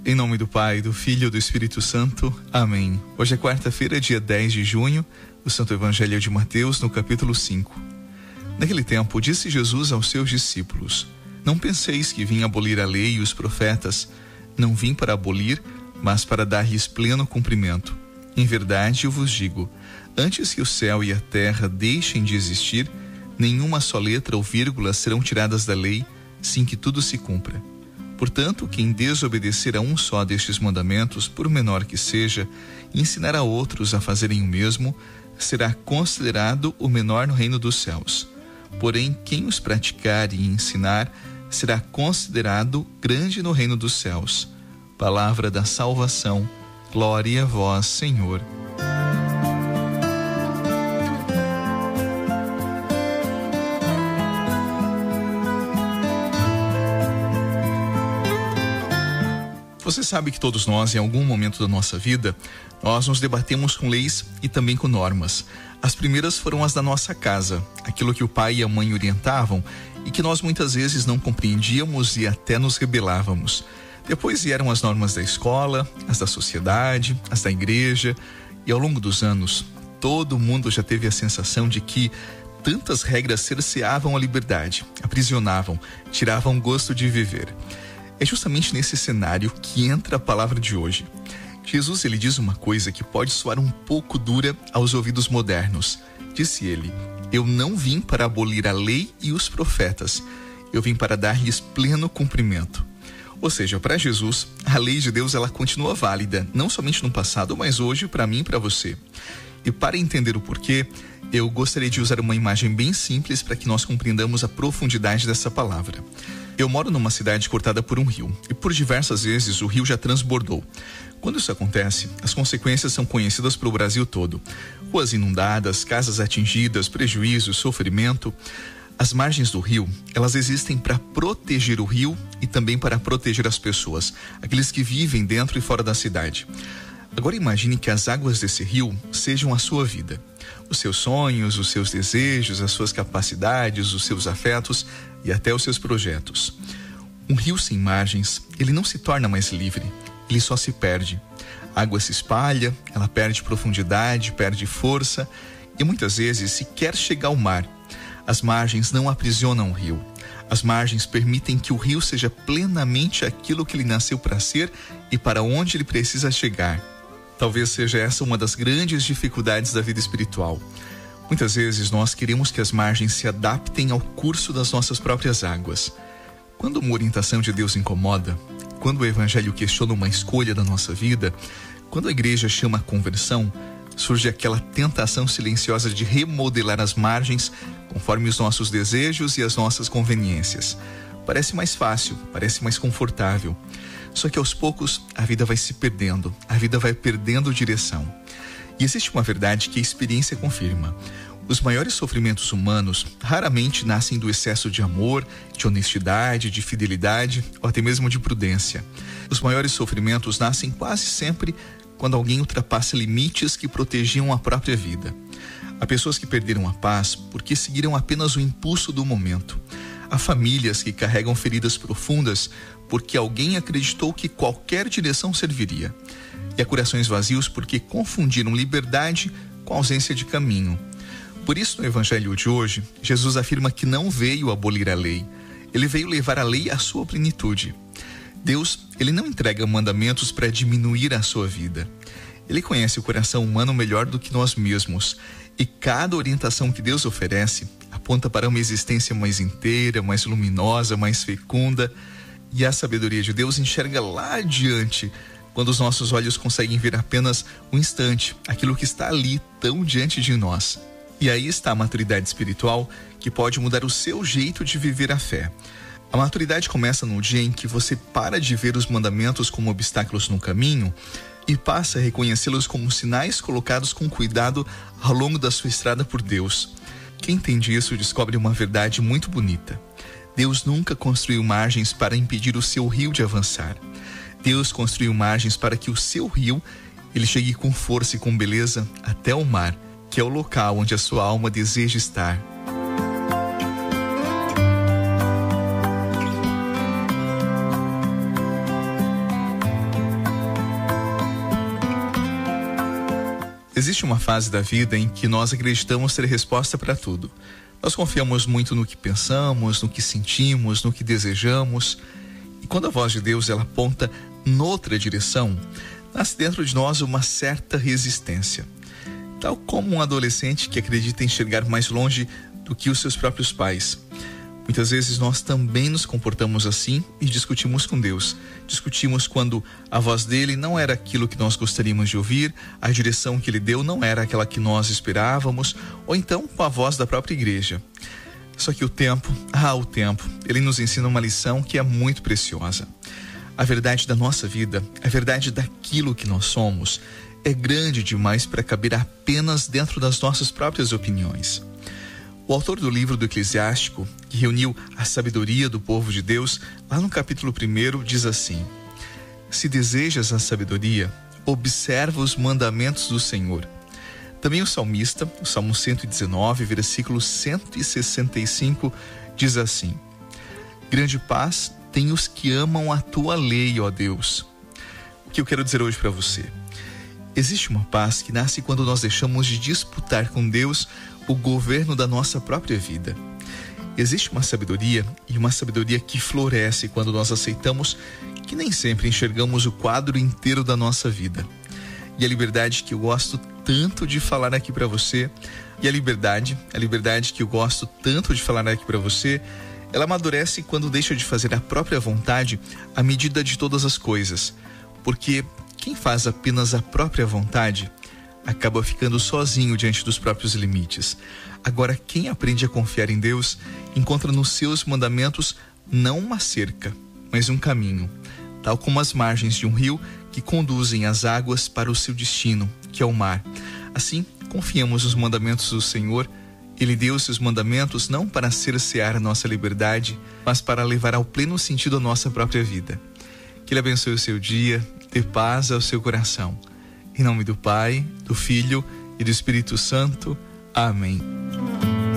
Em nome do Pai, do Filho e do Espírito Santo. Amém. Hoje é quarta-feira, dia 10 de junho, o Santo Evangelho de Mateus, no capítulo 5. Naquele tempo, disse Jesus aos seus discípulos: Não penseis que vim abolir a lei e os profetas. Não vim para abolir, mas para dar-lhes pleno cumprimento. Em verdade, eu vos digo, antes que o céu e a terra deixem de existir, nenhuma só letra ou vírgula serão tiradas da lei, sem que tudo se cumpra. Portanto, quem desobedecer a um só destes mandamentos, por menor que seja, e ensinar a outros a fazerem o mesmo, será considerado o menor no reino dos céus. Porém, quem os praticar e ensinar, será considerado grande no reino dos céus. Palavra da salvação. Glória a vós, Senhor. Você sabe que todos nós, em algum momento da nossa vida, nós nos debatemos com leis e também com normas. As primeiras foram as da nossa casa, aquilo que o pai e a mãe orientavam e que nós muitas vezes não compreendíamos e até nos rebelávamos. Depois vieram as normas da escola, as da sociedade, as da igreja, e ao longo dos anos, todo mundo já teve a sensação de que tantas regras cerceavam a liberdade, aprisionavam, tiravam o gosto de viver. É justamente nesse cenário que entra a palavra de hoje. Jesus, ele diz uma coisa que pode soar um pouco dura aos ouvidos modernos. Disse ele: Eu não vim para abolir a lei e os profetas. Eu vim para dar-lhes pleno cumprimento. Ou seja, para Jesus, a lei de Deus ela continua válida, não somente no passado, mas hoje para mim e para você. E para entender o porquê, eu gostaria de usar uma imagem bem simples para que nós compreendamos a profundidade dessa palavra. Eu moro numa cidade cortada por um rio, e por diversas vezes o rio já transbordou. Quando isso acontece, as consequências são conhecidas para o Brasil todo. Ruas inundadas, casas atingidas, prejuízo, sofrimento. As margens do rio, elas existem para proteger o rio e também para proteger as pessoas, aqueles que vivem dentro e fora da cidade. Agora imagine que as águas desse rio sejam a sua vida. Os seus sonhos, os seus desejos, as suas capacidades, os seus afetos e até os seus projetos. Um rio sem margens, ele não se torna mais livre, ele só se perde. A água se espalha, ela perde profundidade, perde força e muitas vezes sequer chega ao mar. As margens não aprisionam o rio. As margens permitem que o rio seja plenamente aquilo que ele nasceu para ser e para onde ele precisa chegar. Talvez seja essa uma das grandes dificuldades da vida espiritual. Muitas vezes nós queremos que as margens se adaptem ao curso das nossas próprias águas. Quando uma orientação de Deus incomoda, quando o Evangelho questiona uma escolha da nossa vida, quando a igreja chama a conversão, surge aquela tentação silenciosa de remodelar as margens conforme os nossos desejos e as nossas conveniências. Parece mais fácil, parece mais confortável. Só que aos poucos a vida vai se perdendo, a vida vai perdendo direção. E existe uma verdade que a experiência confirma. Os maiores sofrimentos humanos raramente nascem do excesso de amor, de honestidade, de fidelidade ou até mesmo de prudência. Os maiores sofrimentos nascem quase sempre quando alguém ultrapassa limites que protegiam a própria vida. Há pessoas que perderam a paz porque seguiram apenas o impulso do momento. Há famílias que carregam feridas profundas porque alguém acreditou que qualquer direção serviria. E há corações vazios porque confundiram liberdade com ausência de caminho. Por isso, no Evangelho de hoje, Jesus afirma que não veio abolir a lei. Ele veio levar a lei à sua plenitude. Deus, ele não entrega mandamentos para diminuir a sua vida. Ele conhece o coração humano melhor do que nós mesmos. E cada orientação que Deus oferece aponta para uma existência mais inteira, mais luminosa, mais fecunda. E a sabedoria de Deus enxerga lá adiante, quando os nossos olhos conseguem ver apenas um instante, aquilo que está ali, tão diante de nós. E aí está a maturidade espiritual, que pode mudar o seu jeito de viver a fé. A maturidade começa no dia em que você para de ver os mandamentos como obstáculos no caminho e passa a reconhecê-los como sinais colocados com cuidado ao longo da sua estrada por Deus. Quem entende isso descobre uma verdade muito bonita. Deus nunca construiu margens para impedir o seu rio de avançar. Deus construiu margens para que o seu rio ele chegue com força e com beleza até o mar, que é o local onde a sua alma deseja estar. Existe uma fase da vida em que nós acreditamos ter resposta para tudo. Nós confiamos muito no que pensamos, no que sentimos, no que desejamos. E quando a voz de Deus ela aponta noutra direção, nasce dentro de nós uma certa resistência. Tal como um adolescente que acredita enxergar mais longe do que os seus próprios pais. Muitas vezes nós também nos comportamos assim e discutimos com Deus. Discutimos quando a voz dele não era aquilo que nós gostaríamos de ouvir, a direção que ele deu não era aquela que nós esperávamos, ou então com a voz da própria igreja. Só que o tempo, ele nos ensina uma lição que é muito preciosa. A verdade da nossa vida, a verdade daquilo que nós somos, é grande demais para caber apenas dentro das nossas próprias opiniões. O autor do livro do Eclesiástico, que reuniu a sabedoria do povo de Deus, lá no capítulo 1, diz assim: se desejas a sabedoria, observa os mandamentos do Senhor. Também o salmista, o Salmo 119, versículo 165, diz assim: grande paz tem os que amam a tua lei, ó Deus. O que eu quero dizer hoje para você? Existe uma paz que nasce quando nós deixamos de disputar com Deus o governo da nossa própria vida. Existe uma sabedoria, e uma sabedoria que floresce quando nós aceitamos que nem sempre enxergamos o quadro inteiro da nossa vida. E a liberdade que eu gosto tanto de falar aqui para você, ela amadurece quando deixa de fazer a própria vontade à medida de todas as coisas. Porque quem faz apenas a própria vontade acaba ficando sozinho diante dos próprios limites. Agora, quem aprende a confiar em Deus encontra nos seus mandamentos não uma cerca, mas um caminho, tal como as margens de um rio que conduzem as águas para o seu destino, que é o mar. Assim, confiamos nos mandamentos do Senhor. Ele deu os seus mandamentos não para cercear a nossa liberdade, mas para levar ao pleno sentido a nossa própria vida. Que Ele abençoe o seu dia, dê paz ao seu coração. Em nome do Pai, do Filho e do Espírito Santo. Amém.